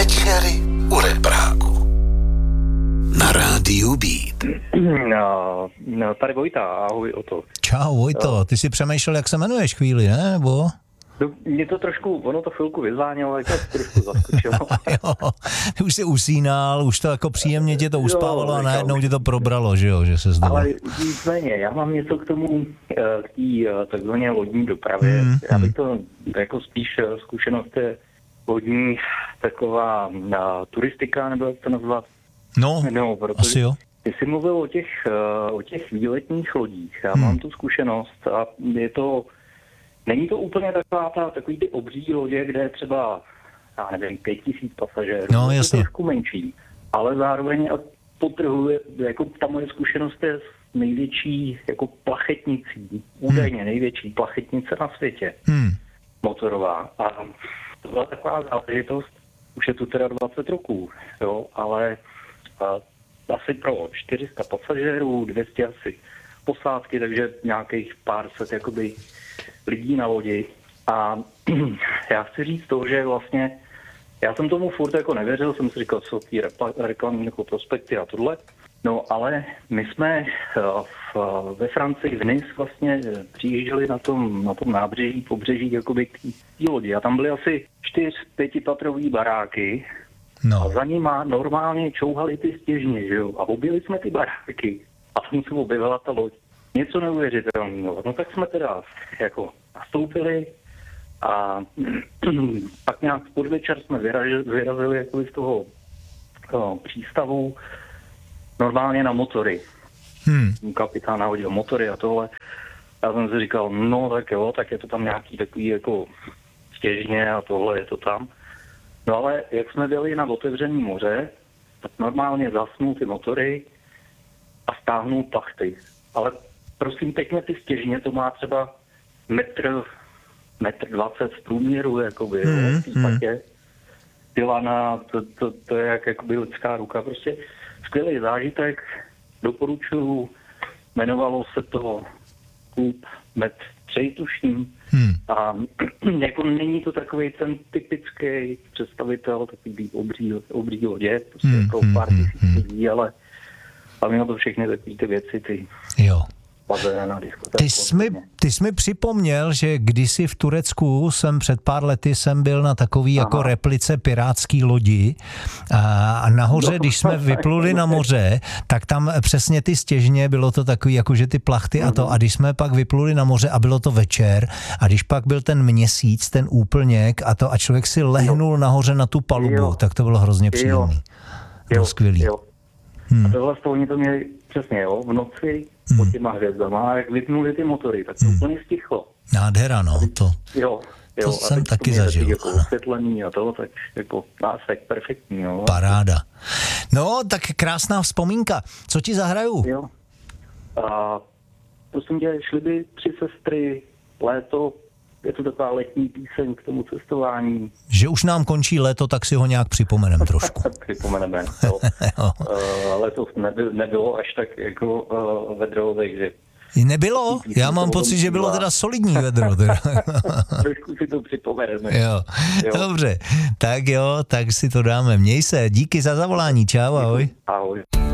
Večery u Rebráku. Na rádiu Beat. No, tady Vojta, ahoj Oto. Čau Vojto, ty si přemýšlel, jak se jmenuješ chvíli, ne? Nebo? Mě to trošku, ono to chvilku vyzvánilo, ale to trošku zaskočilo. Jo, ty už jsi usínal, už to jako příjemně tě to uspávalo a najednou tě to probralo, že jo, že se zdalo. Ale nicméně, já mám něco k tomu, k té takzvané lodní dopravě. Já bych to jako spíš zkušenost je lodní taková turistika, nebo jak to nazvat? No, asi jo. Ty jsi mluvil o těch výletních lodích. Já mám tu zkušenost a není to úplně takový ty obří lodě, kde je třeba, já nevím, 5000 pasažérů. No, jasně. To je trošku menší, ale zároveň potrhuje, jako ta moje zkušenost je s největší jako plachetnicí, údajně největší plachetnice na světě, motorová. A to byla taková záležitost, už je tu teda 20 roků, jo, ale asi pro 400 pasažérů, 200 asi posádky, takže nějakých pár set jakoby lidí na lodi. A já chci říct to, že vlastně já jsem tomu furt jako nevěřil, jsem si říkal, co ty reklamní jako prospekty a tohle. No ale my jsme ve Francii v Nice vlastně přijížděli na tom nábřeží, pobřeží jakoby k té lodi. A tam byly asi 4-5 patrový baráky. No. A za nima normálně čouhali ty stěžně, že jo. A objeli jsme ty baráky. A tam se objevila ta loď. Něco neuvěřitelného. No tak jsme teda jako nastoupili a pak nějak podvečer jsme vyrazili jakoby z toho přístavu normálně na motory. Kapitán nahodil motory a tohle. Já jsem si říkal, no tak jo, tak je to tam nějaký takový jako stěžně a tohle je to tam. No ale jak jsme byli na otevřené moře, tak normálně zasnul ty motory a stáhnul plachty. Ale prosím pěkně ty stěžně, to má třeba metr 20 v průměru, jakoby, ty lana, to je jak jakoby lidská ruka, prostě skvělý zážitek, doporučuju, jmenovalo se to klub Med 3, tuším, a jako není to takový ten typický představitel, takový obří lodě, prostě jako pár tisíc lidí, ale mělo to všechny takové ty věci, ty bazéna, diskotéky. Ty jsi mi připomněl, že kdysi v Turecku před pár lety jsem byl na takový jako replice pirátský lodi a nahoře, když jsme vypluli na moře, tak tam přesně ty stěžně, bylo to takový jakože ty plachty a když jsme pak vypluli na moře a bylo to večer a když pak byl ten měsíc, ten úplněk a člověk si lehnul nahoře na tu palubu, tak to bylo hrozně příjemný. Bylo skvělý. A tohle oni to měli přesně, v noci pod těma hvězdama a jak vypnuli ty motory, tak to úplně stichlo. Nádhera, no. To jsem taky zažil. Jako osvětlení a to, tak jako násek perfektní, jo. Paráda. No, tak krásná vzpomínka. Co ti zahraju? Jo. A prosím tě, šly by 3 sestry, léto, je to taková letní píseň k tomu cestování. Že už nám končí léto, tak si ho nějak připomeneme trošku. Připomeneme, jo. Letos nebylo až tak jako vedro, takže... Nebylo? Já mám pocit, že bylo teda solidní vedro. Trošku si to připomeneme. Jo. Dobře, tak si to dáme. Měj se, díky za zavolání, čau, ahoj. Ahoj.